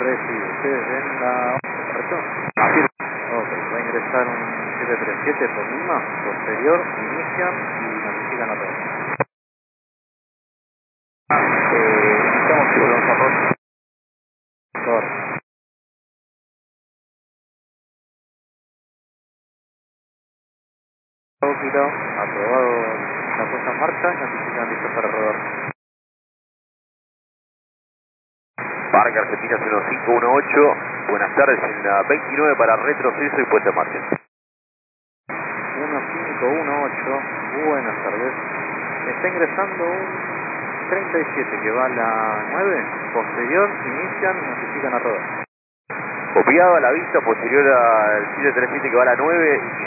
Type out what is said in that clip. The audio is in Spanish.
Recibe. Ustedes ven la... ¿correcto? Así es. Ok, va a ingresar un 737 por Lima, posterior, inician y notifican a todos. Iniciamos y volvemos a Rocha. Correcto. Kilo, aprobado la puesta en marcha y notifican listo para rodar. Parque Argentina 0518, buenas tardes, en la 29 para retroceso y puesta en marcha. 1518, buenas tardes. Está ingresando un 37 que va a la 9, posterior, inician y notifican a rodar. Copiado a la vista posterior al 737 que va a la 9.